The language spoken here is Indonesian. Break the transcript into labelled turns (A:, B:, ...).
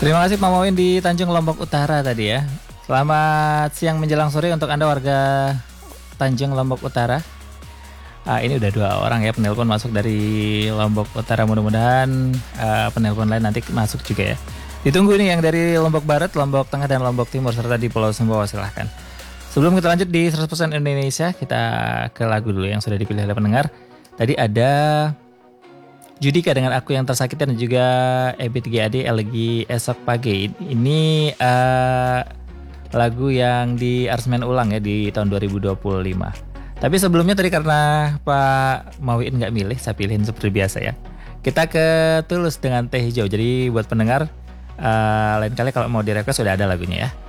A: Terima kasih Pak Mawin di Tanjung Lombok Utara tadi ya. Selamat siang menjelang sore untuk Anda warga Tanjung Lombok Utara. Ini udah 2 orang ya penelpon masuk dari Lombok Utara. Mudah-mudahan penelpon lain nanti masuk juga ya. Ditunggu nih yang dari Lombok Barat, Lombok Tengah, dan Lombok Timur, serta di Pulau Sumbawa, silahkan. Sebelum kita lanjut di 100% Indonesia, kita ke lagu dulu yang sudah dipilih oleh pendengar. Tadi ada Judika dengan Aku Yang Tersakiti, dan juga EB3AD Elegi Esok Pagi. Ini lagu yang di aransemen ulang ya di tahun 2025. Tapi sebelumnya tadi karena Pak Mawin nggak milih, saya pilihin seperti biasa ya. Kita ke Tulus dengan Teh Hijau. Jadi buat pendengar, lain kali kalau mau di request sudah ada lagunya ya.